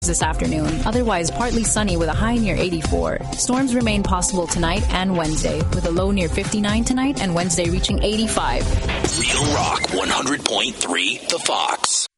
this afternoon. Otherwise, partly sunny with a high near 84. Storms remain possible tonight and Wednesday, with a low near 59 tonight and Wednesday reaching 85. Real Rock 100.3 The Fox.